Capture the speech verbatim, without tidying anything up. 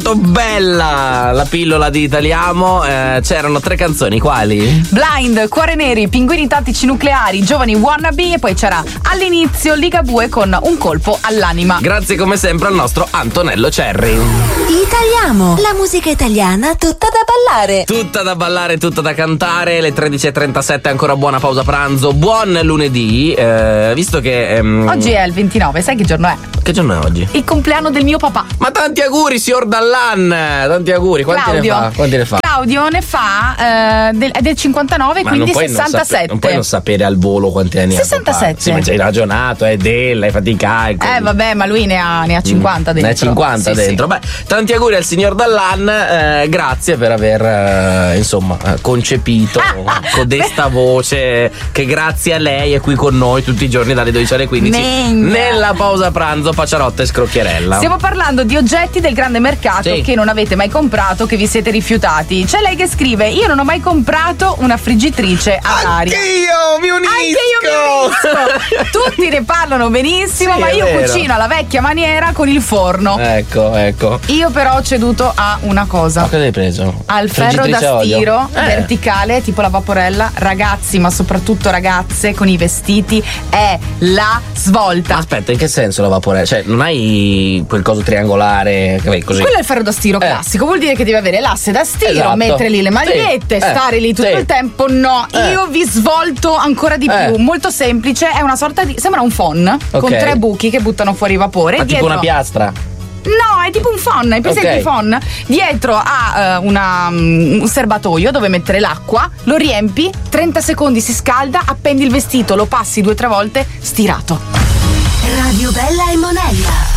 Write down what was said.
molto bella la pillola di Italiamo. Eh, c'erano tre canzoni, quali? Blind, Cuore Neri, Pinguini Tattici Nucleari, Giovani Wannabe, e poi c'era all'inizio Ligabue con Un colpo all'anima. Grazie come sempre al nostro Antonello Cerri. Italiamo, la musica italiana tutta da ballare. Tutta da ballare, tutta da cantare. Le tredici e trentasette, ancora buona pausa pranzo. Buon lunedì. Eh, visto che ehm... oggi è il ventinove, sai che giorno è? Che giorno è oggi? Il compleanno del mio papà. Ma tanti auguri, signor Dallan! Tanti auguri. Quanti Claudio. ne fa? Quanti ne fa? Claudio ne fa eh, del, è del cinquantanove, Ma quindi non puoi sessantasette. Non, sape- non puoi non sapere al volo quanti anni ha. sessantasette. Sì, ma ci hai ragionato, è della, hai fatto i calcoli. Eh vabbè, ma lui ne ha, ne ha cinquanta dentro. Ne ha cinquanta Sì, dentro. sì. Beh, tanti auguri al signor Dallan. Eh, grazie per aver eh, insomma eh, concepito codesta voce che grazie a lei è qui con noi tutti i giorni dalle dodici alle quindici Megna. nella pausa pranzo Paciarotta e Scrocchierella. Stiamo parlando di oggetti del grande mercato Sì. che non avete mai comprato, che vi siete rifiutati. C'è lei che scrive: io non ho mai comprato una friggitrice ad aria. Anch'io mi unisco. Anche io mi unisco. Tutti ne parlano benissimo, Sì, ma è io vero. cucino alla vecchia maniera con il forno. Ecco, ecco. Io però ho ceduto a una cosa. Ma cosa hai preso? Al ferro Friggitrice da a olio? stiro Eh. verticale, tipo la vaporella. Ragazzi, ma soprattutto ragazze con i vestiti, è la svolta. Ma aspetta, in che senso la vaporella? Cioè, non hai quel coso triangolare che vai così? Quello è il ferro da stiro Eh. classico, vuol dire che devi avere l'asse da stiro, Esatto. mettere lì le magliette, Sì. Eh. stare lì tutto Sì. il tempo. No, Eh. io vi svolto ancora di Eh. più. Molto semplice, è una sorta di. Sembra un phon con Ok. tre buchi che buttano fuori vapore. Ma tipo Dietro- una piastra? No, è tipo un phon, hai presente Ok. i phon? Dietro ha eh, una, um, un serbatoio dove mettere l'acqua, lo riempi, trenta secondi si scalda, appendi il vestito, lo passi due o tre volte, stirato. Radio Bella e Monella.